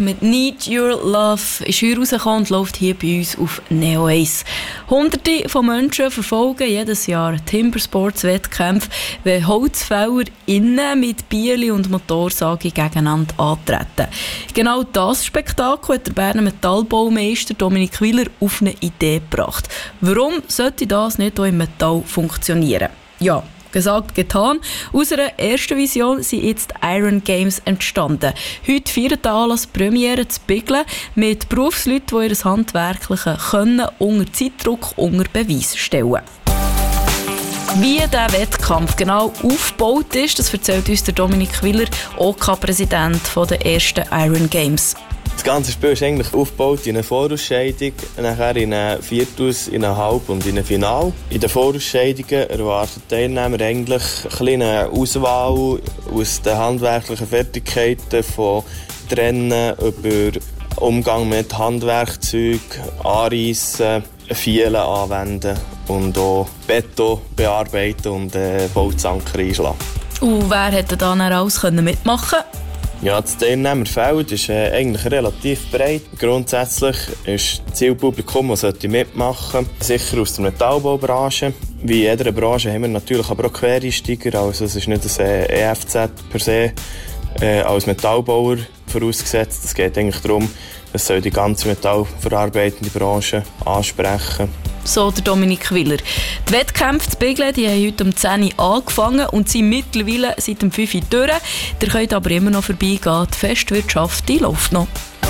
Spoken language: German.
Mit «Need Your Love» ist hier rausgekommen und läuft hier bei uns auf Neo 1. Hunderte von Menschen verfolgen jedes Jahr Timbersports-Wettkämpfe, wenn Holzfäller innen mit Bierli und Motorsage gegeneinander antreten. Genau das Spektakel hat der Berner Metallbaumeister Dominik Willer auf eine Idee gebracht. Warum sollte das nicht auch im Metall funktionieren? Ja, gesagt, getan. Aus einer ersten Vision sind jetzt die Iron Games entstanden. Heute feiert der Anlass Premiere zu Biglen mit Berufsleuten, die ihr handwerkliche Können unter Zeitdruck unter Beweis stellen. Wie der Wettkampf genau aufgebaut ist, das erzählt uns der Dominik Willer, OK-Präsident der ersten Iron Games. Das ganze Spiel ist eigentlich aufgebaut in einer Vorausscheidung, nachher in einem Viertel, in einem Halb- und in einem Final. In den Vorausscheidungen erwarten die Teilnehmer eigentlich eine Auswahl aus den handwerklichen Fertigkeiten von Trennen über Umgang mit Handwerkzeug, Anreissen, Fielen anwenden und auch Beton bearbeiten und Bolzanker einschlagen. Und wer hätte da alles mitmachen können? Ja, das Teilnehmerfeld ist eigentlich relativ breit. Grundsätzlich ist das Zielpublikum, das mitmachen sollte, sicher aus der Metallbaubranche. Wie in jeder Branche haben wir natürlich aber auch Quereinsteiger. Also es ist nicht das EFZ per se als Metallbauer vorausgesetzt. Es geht eigentlich darum, es soll die ganze metallverarbeitende Branche ansprechen. So der Dominik Willer. Die Wettkämpfe zu Biglen, die haben heute um 10 Uhr angefangen und sind mittlerweile seit um 5 Uhr durch. Ihr könnt aber immer noch vorbeigehen. Die Festwirtschaft, die läuft noch.